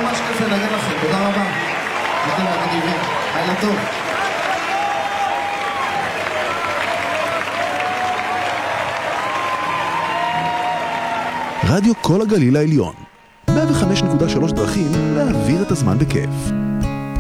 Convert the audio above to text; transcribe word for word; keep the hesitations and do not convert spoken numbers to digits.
ממש כיף לנגן לכם, תודה רבה. אתם מגניבים, לילה טוב. רדיו כל הגליל העליון, מאה וחמש נקודה שלוש דרכים להעביר את הזמן בכיף.